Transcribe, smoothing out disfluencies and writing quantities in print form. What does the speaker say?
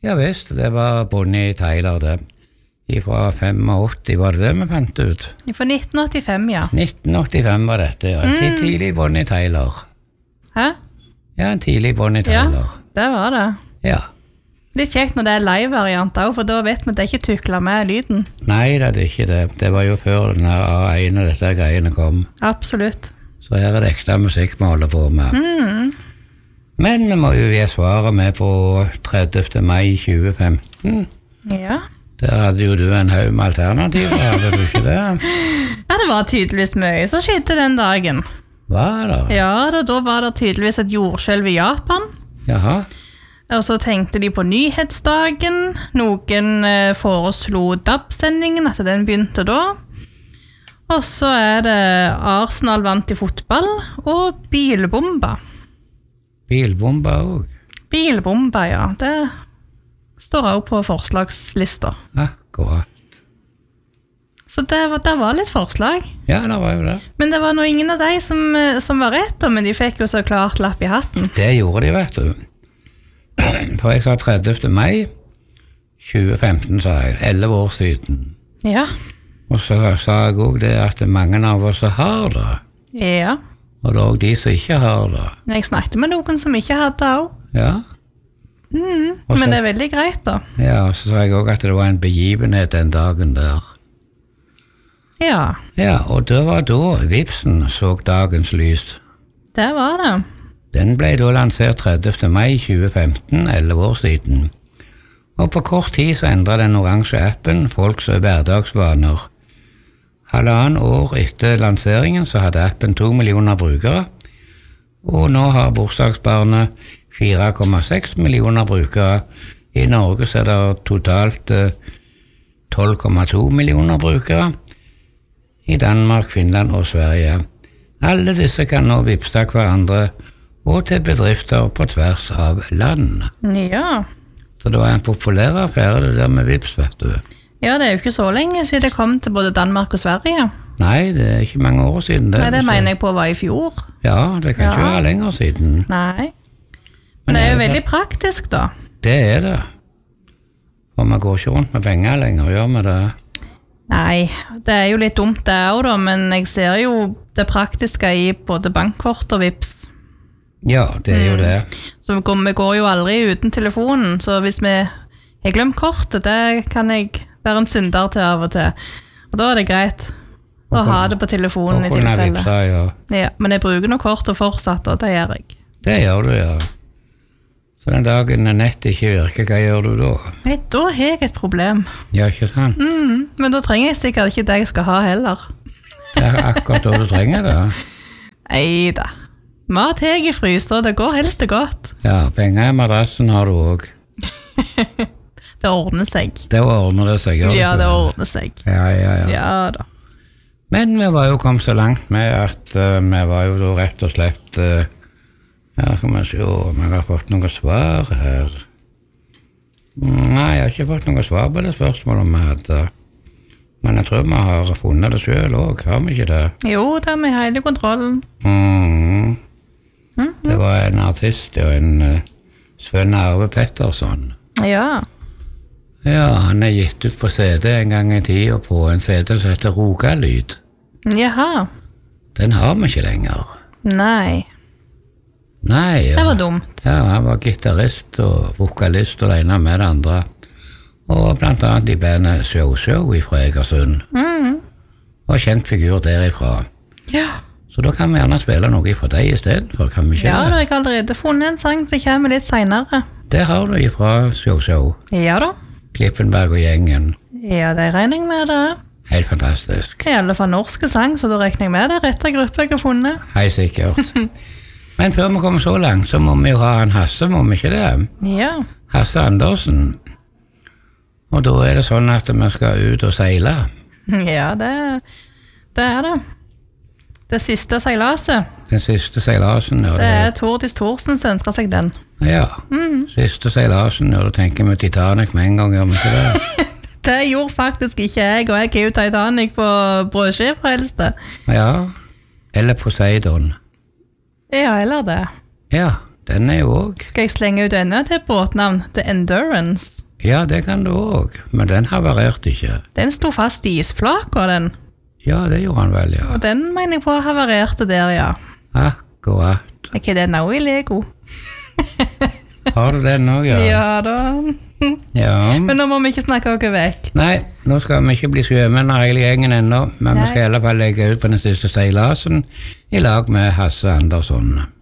Ja visst, det var Bonnie Tyler det. Fra 85 var det vi fant ut. Fra 1985, ja. 1985 var dette, ja. En tidlig Bonnie Tyler. Hæ? Ja, en tidlig Bonnie Tyler. Ja, det var det. Ja. Litt kjekt når det live-variant også, for da vet vi at det ikke tukler med lyden. Nei, det er ikke det. Det var jo før den A1 og dette greiene kom. Absolutt. Så her er det ekte musikk vi holder på med. Men vi må jo gi svaret med på 30. mai 2015. Ja. Der hadde jo du en haug med alternativer, hadde du ikke det? Ja, det var tydeligvis mye som skjedde den dagen. Hva da? Ja, da var det tydeligvis et jordskjelv i Japan. Jaha. Og så tenkte de på nyhetsdagen. Noen foreslo DAB-sendingen, at den begynte da. Og så er det Arsenal vant i fotball, og bilbomba. Bilbomba også? Bilbomba, ja. Det står også på forslagslista. Akkurat. Så det var litt forslag. Ja, det var jo det. Men det var nå ingen av de som var rett, men de fikk jo så klart lapp i hatten. Det gjorde de, vet du. For jeg sa 30. mai 2015, sa jeg. 11 år siden. Ja. Og så sa jeg også det at mange av oss har det. Ja. Og det er også de som ikke har det. Jeg snakket med noen som ikke hadde det også. Ja. Men det er veldig greit da. Ja, og så sa jeg også at det var en begivenhet den dagen der. Ja. Ja, og det var da Vipsen så dagens lys. Det var det. Den ble da lansert 30. mai 2015, 11 år siden. Og på kort tid så endret den oransje appen folks hverdagsvaner. 1,5 år etter lanseringen så hadde appen 2 millioner brukere, og nå har bursdagsbarnet 4,6 millioner brukere. I Norge så er det totalt 12,2 millioner brukere. I Danmark, Finland og Sverige. Alle disse kan nå vipse hverandre og til bedrifter på tvers av land. Ja. Så det var en populær affære det der med vips, vet du. Ja, det er jo ikke så lenge siden det kom til både Danmark og Sverige. Nei, det er ikke mange år siden det. Nei, det mener jeg på var i fjor. Ja, det kan ikke være lenger siden. Nei. Men det er jo veldig praktisk da. Det er det. Og man går ikke rundt med penger lenger, gjør vi det? Nei, det er jo litt dumt det også da, men jeg ser jo det praktiske i både bankkort og vips. Ja, det er jo det. Så vi går jo aldri uten telefonen, så hvis vi har glemt kortet, det kan jeg være en synder til av og til. Og da er det greit å ha det på telefonen i tilfelle. Vipsa, ja. Ja, men jeg bruker noe kortet fortsatt, og det gjør jeg. Det gjør du, ja. Så den dagen nett ikke virker, hva gjør du da? Nei, da har jeg et problem. Ja, ikke sant? Men da trenger jeg sikkert ikke det jeg skal ha heller. Det er akkurat da du trenger det. Neida. Mat har jeg i fryser, det går helst det godt. Ja, penger i madrassen har du også. Det ordner seg. Det ordner det seg, ja. Det ordner seg. Ja. Ja da. Men vi var jo kommet så langt med at vi var jo da rett og slett, ja, skal vi se om jeg har fått noen svar her. Nei, jeg har ikke fått noen svar på det spørsmålet vi hadde. Men jeg tror vi har funnet det selv også, har vi ikke det? Jo, det er med hele kontrollen. Det var en artist og en Sven Arve Pettersson. Ja. Ja, han er gitt ut på CD en gang i tiden på en CD som heter Rogalyd. Jaha. Den har vi ikke lenger. Nei. Nei, ja. Det var dumt. Ja, han var gitarist og vokalist og det ene med det andre. Og blant annet i bandet Show fra Egersund. Og kjent figur derifra. Ja. Så da kan vi gjerne spille noe fra deg i stedet, for kan vi ikke Ja, da har jeg allerede funnet en sang som kommer litt senere. Det har du ifra Show. Ja da. Klippenberg og gjengen. Ja, det regner jeg med det. Helt fantastisk. I alle fall norske sang, så da regner jeg med det rette gruppe jeg har funnet. Hei, sikkert. Men før vi kommer så langt, så må vi jo ha en Hasse, må vi ikke det? Ja. Hasse Andersen. Og da er det sånn at vi skal ut og seile. Ja, det er det. Det siste seilaset. Den siste seilasen, ja. Det er Tordis Thorsen som ønsker seg den. Ja, siste seilasen, ja, da tenker vi Titanic med en gang, gjør vi ikke det? Det gjorde faktisk ikke jeg, og jeg er jo Titanic på brødskifrelse. Ja, eller Poseidon. Ja, eller det. Ja, Den er jo også. Skal jeg slenge ut enda til båtnavn? The Endurance. Ja, det kan du også, men den havarerte ikke. Den sto fast i isflaker, den. Ja, det gjorde han vel, ja. Og den mener jeg på havarerte der, ja. Akkurat. Er ikke den også i Lego? Har du den også, ja? Ja da. Ja. Men nå må vi ikke snakke oss vekk. Nei, nå skal vi ikke bli sjømenn av hele gjengen ennå, men vi skal i alle fall legge ut på den siste seilasen i lag med Hasse Andersson.